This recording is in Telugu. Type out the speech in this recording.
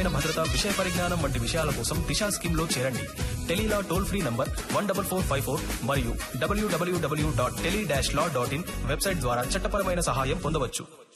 భద్రత, విషయ పరిజ్ఞానం వంటి విషయాల కోసం దిశా స్కీమ్ లో చేరండి. టెలీలా టోల్ ఫ్రీ నంబర్ 14454 మరియు www.tele-law.in వెబ్సైట్ ద్వారా చట్టపరమైన సహాయం పొందవచ్చు.